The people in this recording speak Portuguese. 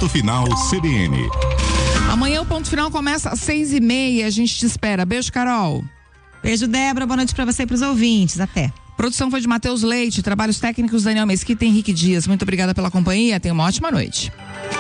Ponto Final CBN. Amanhã o Ponto Final começa às 6:30. A gente te espera. Beijo, Carol. Beijo, Débora. Boa noite pra você e pros ouvintes. Até. Produção foi de Matheus Leite. Trabalhos técnicos Daniel Mesquita e Henrique Dias. Muito obrigada pela companhia. Tenha uma ótima noite.